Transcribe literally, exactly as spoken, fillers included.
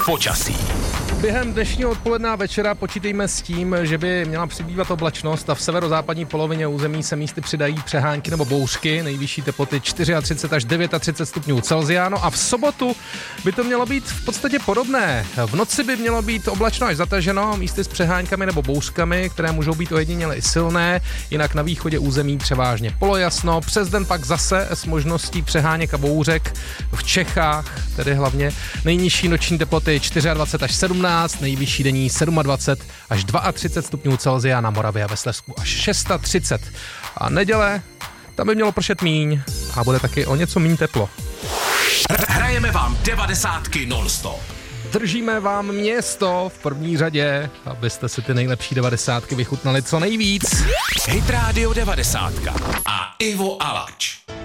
počasí. Během dnešního odpoledne a večera počítejme s tím, že by měla přibývat oblačnost a v severozápadní polovině území se místy přidají přehánky nebo bouřky, nejvyšší teploty třicet čtyři až třicet devět stupňů Celsia. No a v sobotu by to mělo být v podstatě podobné. V noci by mělo být oblačno až zataženo, místy s přeháňkami nebo bouřkami, které můžou být ojediněle i silné, jinak na východě území převážně polojasno. Přes den pak zase s možností přeháněk a bouřek v Čechách, tedy hlavně nejnižší noční teploty dvacet čtyři až sedmnáct, nejvyšší denní dvacet sedm až třicet dva stupňů Celsia, na Moravě a ve Slezsku až třicet šest. A neděle, tam by mělo pršet míň a bude taky o něco míň teplo. Hrajeme vám devadesátky non-stop. Držíme vám město v první řadě, abyste si ty nejlepší devadesátky vychutnali co nejvíc. Hit Radio devadesátka a Ivo Alač.